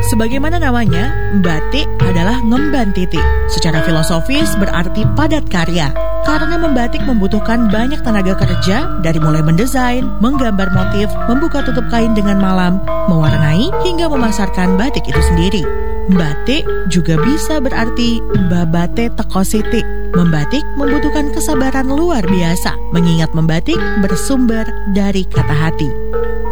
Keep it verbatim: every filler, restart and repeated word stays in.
Sebagaimana namanya, batik adalah ngemban titik. Secara filosofis berarti padat karya. Karena membatik membutuhkan banyak tenaga kerja dari mulai mendesain, menggambar motif, membuka tutup kain dengan malam, mewarnai, hingga memasarkan batik itu sendiri. Batik juga bisa berarti babate teko siti. Membatik membutuhkan kesabaran luar biasa, mengingat membatik bersumber dari kata hati.